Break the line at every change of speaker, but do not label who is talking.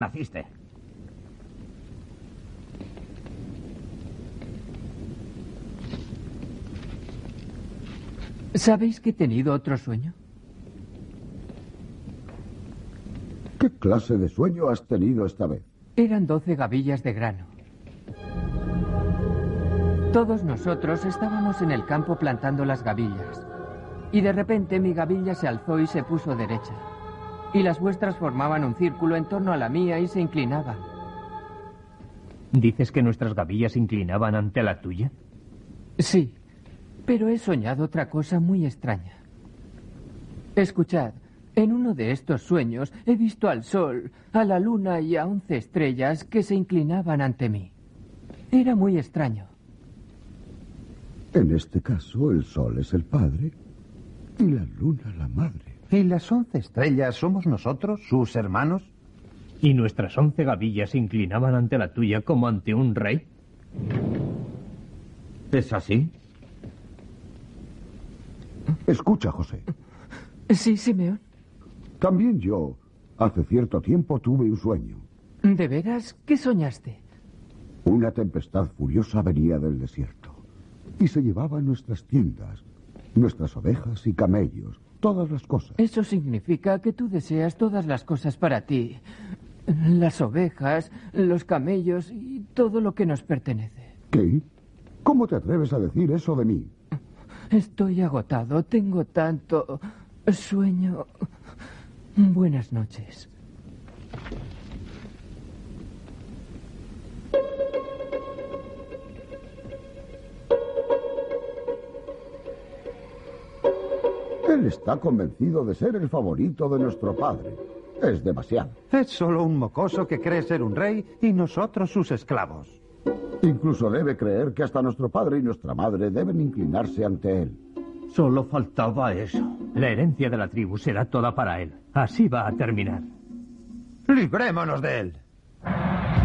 naciste.
¿Sabéis que he tenido otro sueño?
¿Qué clase de sueño has tenido esta vez?
Eran 12 gavillas de grano. Todos nosotros estábamos en el campo plantando las gavillas. Y de repente mi gavilla se alzó y se puso derecha. Y las vuestras formaban un círculo en torno a la mía y se inclinaban.
¿Dices que nuestras gavillas se inclinaban ante la tuya?
Sí, pero he soñado otra cosa muy extraña. Escuchad, en uno de estos sueños he visto al sol, a la luna y a 11 estrellas que se inclinaban ante mí. Era muy extraño.
En este caso, el sol es el padre y la luna la madre.
¿Y las 11 estrellas somos nosotros, sus hermanos?
¿Y nuestras 11 gavillas se inclinaban ante la tuya como ante un rey?
¿Es así?
Escucha, José.
Sí, Simeón.
También yo, hace cierto tiempo, tuve un sueño.
¿De veras? ¿Qué soñaste?
Una tempestad furiosa venía del desierto y se llevaba nuestras tiendas, nuestras ovejas y camellos, todas las cosas.
Eso significa que tú deseas todas las cosas para ti. Las ovejas, los camellos y todo lo que nos pertenece.
¿Qué? ¿Cómo te atreves a decir eso de mí?
Estoy agotado, tengo tanto sueño. Buenas noches.
Él está convencido de ser el favorito de nuestro padre. Es demasiado.
Es solo un mocoso que cree ser un rey y nosotros sus esclavos.
Incluso debe creer que hasta nuestro padre y nuestra madre deben inclinarse ante él.
Solo faltaba eso.
La herencia de la tribu será toda para él. Así va a terminar.
¡Librémonos de él!